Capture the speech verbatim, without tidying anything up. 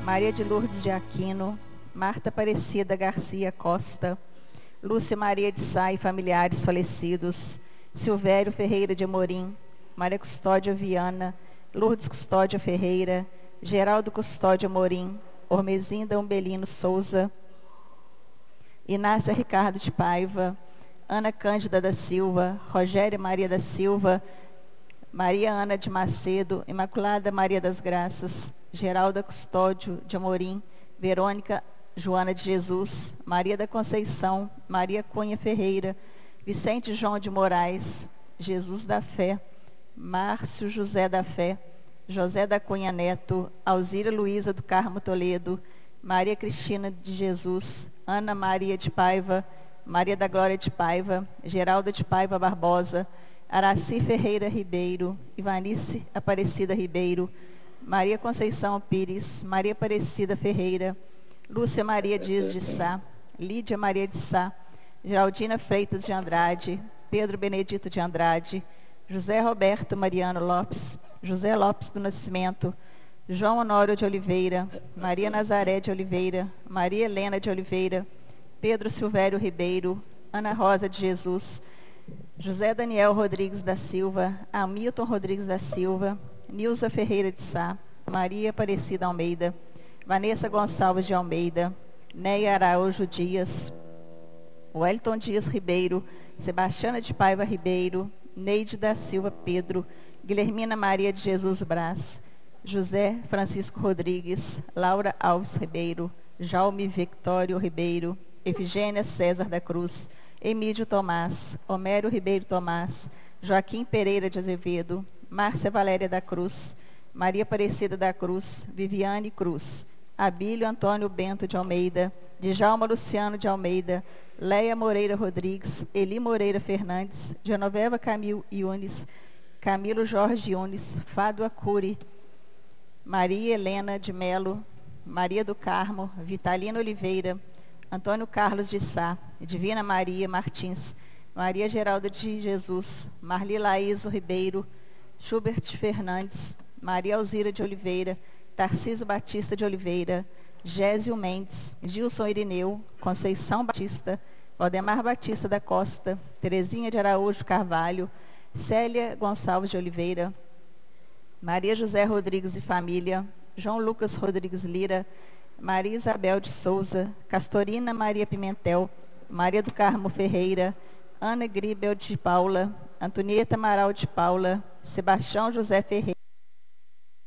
Maria de Lourdes de Aquino, Marta Aparecida Garcia Costa, Lúcia Maria de Sá e familiares falecidos, Silvério Ferreira de Amorim, Maria Custódia Viana, Lourdes Custódia Ferreira, Geraldo Custódio Amorim, Ormezinda Umbelino Souza, Inácia Ricardo de Paiva, Ana Cândida da Silva, Rogéria Maria da Silva, Maria Ana de Macedo, Imaculada Maria das Graças, Geralda Custódio de Amorim, Verônica Joana de Jesus, Maria da Conceição, Maria Cunha Ferreira, Vicente João de Moraes, Jesus da Fé, Márcio José da Fé, José da Cunha Neto, Alzira Luísa do Carmo Toledo, Maria Cristina de Jesus, Ana Maria de Paiva, Maria da Glória de Paiva, Geralda de Paiva Barbosa, Araci Ferreira Ribeiro, Ivanice Aparecida Ribeiro, Maria Conceição Pires, Maria Aparecida Ferreira, Lúcia Maria Dias de Sá, Lídia Maria de Sá, Geraldina Freitas de Andrade, Pedro Benedito de Andrade, José Roberto Mariano Lopes, José Lopes do Nascimento, João Honório de Oliveira, Maria Nazaré de Oliveira, Maria Helena de Oliveira, Pedro Silvério Ribeiro, Ana Rosa de Jesus, José Daniel Rodrigues da Silva, Hamilton Rodrigues da Silva, Nilza Ferreira de Sá, Maria Aparecida Almeida, Vanessa Gonçalves de Almeida, Neia Araújo Dias, Wellington Dias Ribeiro, Sebastiana de Paiva Ribeiro, Neide da Silva Pedro, Guilhermina Maria de Jesus Brás, José Francisco Rodrigues, Laura Alves Ribeiro, Jaume Victório Ribeiro, Efigênia César da Cruz, Emílio Tomás, Homero Ribeiro Tomás, Joaquim Pereira de Azevedo, Márcia Valéria da Cruz, Maria Aparecida da Cruz, Viviane Cruz, Abílio Antônio Bento de Almeida, Djalma Luciano de Almeida, Leia Moreira Rodrigues, Eli Moreira Fernandes, Genoveva Camil Yunes, Camilo Jorge Yunes, Fábio Acuri, Maria Helena de Melo, Maria do Carmo, Vitalina Oliveira, Antônio Carlos de Sá, Divina Maria Martins, Maria Geralda de Jesus, Marli Laíso Ribeiro, Schubert Fernandes, Maria Alzira de Oliveira, Tarcísio Batista de Oliveira, Gésio Mendes, Gilson Irineu, Conceição Batista, Valdemar Batista da Costa, Terezinha de Araújo Carvalho, Célia Gonçalves de Oliveira, Maria José Rodrigues e família, João Lucas Rodrigues Lira, Maria Isabel de Souza, Castorina Maria Pimentel, Maria do Carmo Ferreira, Ana Gribel de Paula, Antonieta Amaral de Paula, Sebastião José Ferreira,